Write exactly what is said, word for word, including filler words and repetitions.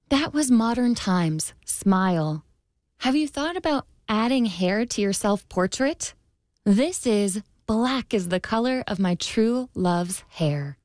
That was modern times. Smile. Have you thought about adding hair to your self-portrait? This is Black is the color of my true love's hair.